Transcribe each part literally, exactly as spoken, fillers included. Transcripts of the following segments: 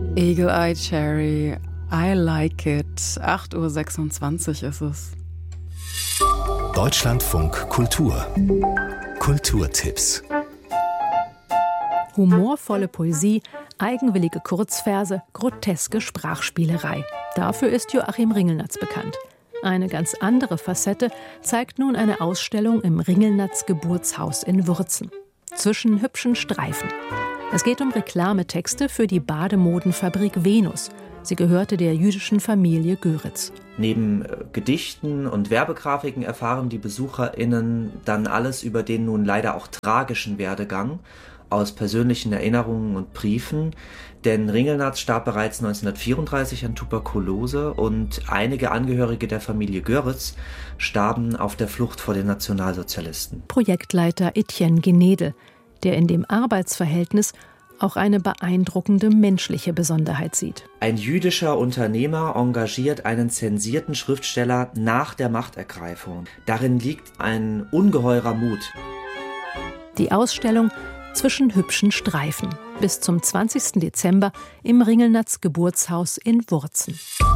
Eagle Eye Cherry, I like it. acht Uhr sechsundzwanzig ist es. Deutschlandfunk Kultur. Kulturtipps. Humorvolle Poesie, eigenwillige Kurzverse, groteske Sprachspielerei. Dafür ist Joachim Ringelnatz bekannt. Eine ganz andere Facette zeigt nun eine Ausstellung im Ringelnatz-Geburtshaus in Wurzen. Zwischen hübschen Streifen. Es geht um Reklametexte für die Bademodenfabrik Venus. Sie gehörte der jüdischen Familie Göritz. Neben Gedichten und Werbegrafiken erfahren die BesucherInnen dann alles über den nun leider auch tragischen Werdegang aus persönlichen Erinnerungen und Briefen. Denn Ringelnatz starb bereits neunzehnhundertvierunddreißig an Tuberkulose und einige Angehörige der Familie Göritz starben auf der Flucht vor den Nationalsozialisten. Projektleiter Etienne Genedel, der in dem Arbeitsverhältnis auch eine beeindruckende menschliche Besonderheit sieht. Ein jüdischer Unternehmer engagiert einen zensierten Schriftsteller nach der Machtergreifung. Darin liegt ein ungeheurer Mut. Die Ausstellung Zwischen hübschen Streifen bis zum zwanzigsten Dezember im Ringelnatz-Geburtshaus in Wurzen.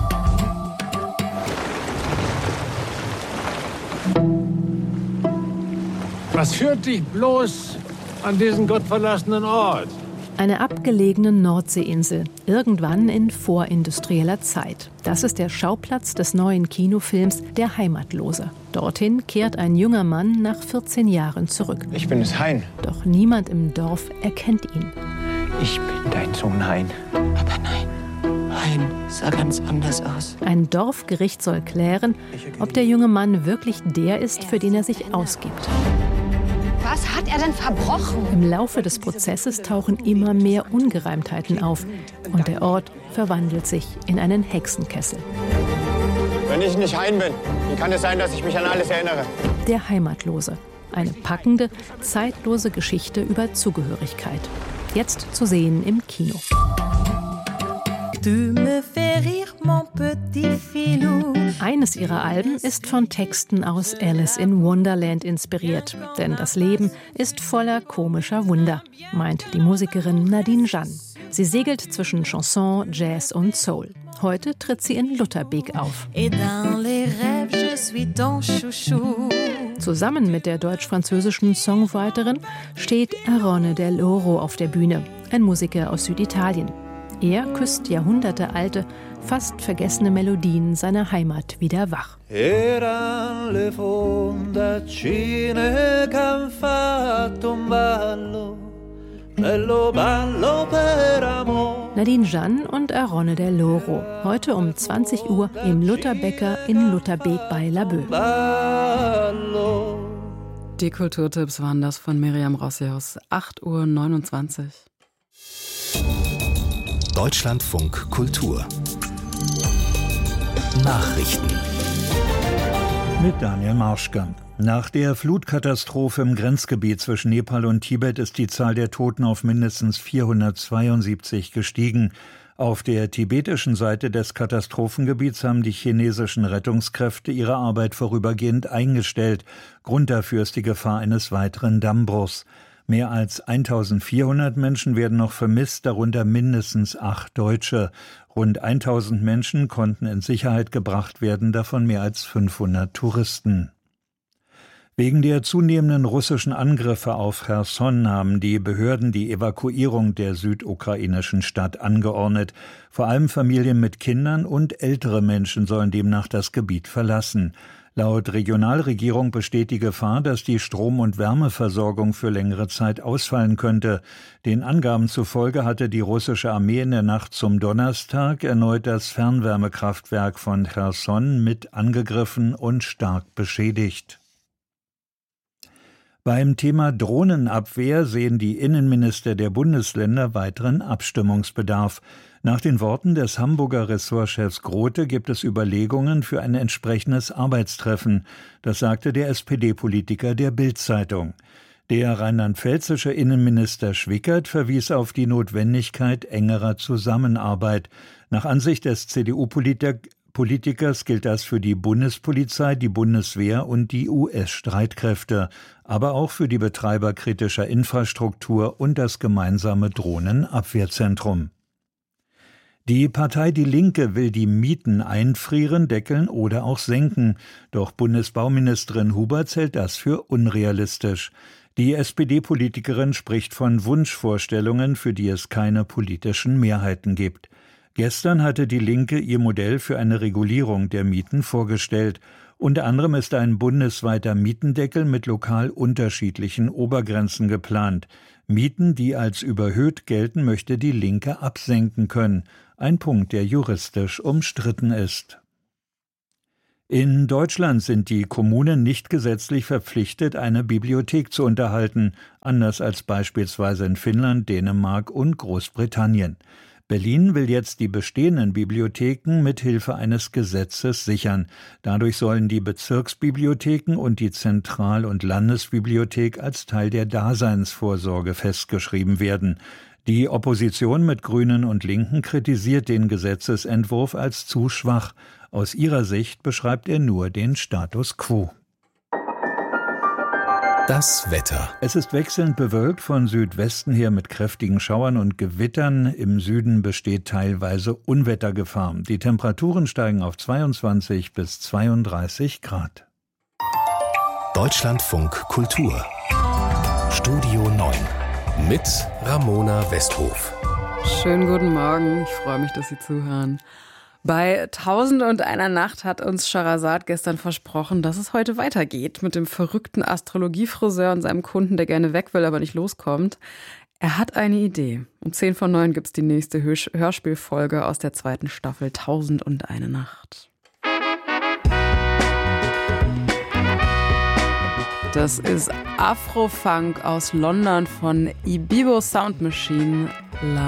Was führt dich bloß an diesen gottverlassenen Ort? Eine abgelegene Nordseeinsel, irgendwann in vorindustrieller Zeit. Das ist der Schauplatz des neuen Kinofilms Der Heimatlose. Dorthin kehrt ein junger Mann nach vierzehn Jahren zurück. Ich bin es, Hein. Doch niemand im Dorf erkennt ihn. Ich bin dein Sohn, Hein. Aber nein, Hein sah ganz anders aus. Ein Dorfgericht soll klären, ob der junge Mann wirklich der ist, für den er sich ausgibt. Was hat er denn verbrochen? Im Laufe des Prozesses tauchen immer mehr Ungereimtheiten auf und der Ort verwandelt sich in einen Hexenkessel. Wenn ich nicht Hein bin, wie kann es sein, dass ich mich an alles erinnere? Der Heimatlose. Eine packende, zeitlose Geschichte über Zugehörigkeit. Jetzt zu sehen im Kino. Eines ihrer Alben ist von Texten aus Alice in Wonderland inspiriert. Denn das Leben ist voller komischer Wunder, meint die Musikerin Nadine Jeanne. Sie segelt zwischen Chanson, Jazz und Soul. Heute tritt sie in Lutherbeek auf. Zusammen mit der deutsch-französischen Songwriterin steht Aronne del Loro auf der Bühne, ein Musiker aus Süditalien. Er küsst jahrhundertealte, fast vergessene Melodien seiner Heimat wieder wach. Nadine Jeanne und Aronne del Loro. Heute um zwanzig Uhr im Lutherbäcker in Lutherbeek bei Laboe. Die Kulturtipps waren das von Miriam Rossi aus acht Uhr neunundzwanzig. Deutschlandfunk Kultur. Nachrichten. Mit Daniel Marschkamp. Nach der Flutkatastrophe im Grenzgebiet zwischen Nepal und Tibet ist die Zahl der Toten auf mindestens vierhundertzweiundsiebzig gestiegen. Auf der tibetischen Seite des Katastrophengebiets haben die chinesischen Rettungskräfte ihre Arbeit vorübergehend eingestellt. Grund dafür ist die Gefahr eines weiteren Dammbruchs. Mehr als eintausendvierhundert Menschen werden noch vermisst, darunter mindestens acht Deutsche. Rund eintausend Menschen konnten in Sicherheit gebracht werden, davon mehr als fünfhundert Touristen. Wegen der zunehmenden russischen Angriffe auf Cherson haben die Behörden die Evakuierung der südukrainischen Stadt angeordnet. Vor allem Familien mit Kindern und ältere Menschen sollen demnach das Gebiet verlassen. Laut Regionalregierung besteht die Gefahr, dass die Strom- und Wärmeversorgung für längere Zeit ausfallen könnte. Den Angaben zufolge hatte die russische Armee in der Nacht zum Donnerstag erneut das Fernwärmekraftwerk von Cherson mit angegriffen und stark beschädigt. Beim Thema Drohnenabwehr sehen die Innenminister der Bundesländer weiteren Abstimmungsbedarf. Nach den Worten des Hamburger Ressortchefs Grote gibt es Überlegungen für ein entsprechendes Arbeitstreffen. Das sagte der S P D-Politiker der Bild-Zeitung. Der rheinland-pfälzische Innenminister Schwickert verwies auf die Notwendigkeit engerer Zusammenarbeit. Nach Ansicht des C D U-Politikers gilt das für die Bundespolizei, die Bundeswehr und die U S-Streitkräfte, aber auch für die Betreiber kritischer Infrastruktur und das gemeinsame Drohnenabwehrzentrum. Die Partei Die Linke will die Mieten einfrieren, deckeln oder auch senken. Doch Bundesbauministerin Huberts hält das für unrealistisch. Die S P D-Politikerin spricht von Wunschvorstellungen, für die es keine politischen Mehrheiten gibt. Gestern hatte Die Linke ihr Modell für eine Regulierung der Mieten vorgestellt. Unter anderem ist ein bundesweiter Mietendeckel mit lokal unterschiedlichen Obergrenzen geplant. Mieten, die als überhöht gelten, möchte Die Linke absenken können. Ein Punkt, der juristisch umstritten ist. In Deutschland sind die Kommunen nicht gesetzlich verpflichtet, eine Bibliothek zu unterhalten, anders als beispielsweise in Finnland, Dänemark und Großbritannien. Berlin will jetzt die bestehenden Bibliotheken mit Hilfe eines Gesetzes sichern. Dadurch sollen die Bezirksbibliotheken und die Zentral- und Landesbibliothek als Teil der Daseinsvorsorge festgeschrieben werden. Die Opposition mit Grünen und Linken kritisiert den Gesetzesentwurf als zu schwach. Aus ihrer Sicht beschreibt er nur den Status quo. Das Wetter. Es ist wechselnd bewölkt von Südwesten her mit kräftigen Schauern und Gewittern. Im Süden besteht teilweise Unwettergefahr. Die Temperaturen steigen auf zweiundzwanzig bis zweiunddreißig Grad. Deutschlandfunk Kultur. Studio neun. Mit Ramona Westhof. Schönen guten Morgen. Ich freue mich, dass Sie zuhören. Bei Tausend und einer Nacht hat uns Scheherazade gestern versprochen, dass es heute weitergeht mit dem verrückten Astrologiefriseur und seinem Kunden, der gerne weg will, aber nicht loskommt. Er hat eine Idee. Um zehn vor neun gibt es die nächste Hörspielfolge aus der zweiten Staffel Tausend und eine Nacht. Das ist Afrofunk aus London von Ibibo Sound Machine.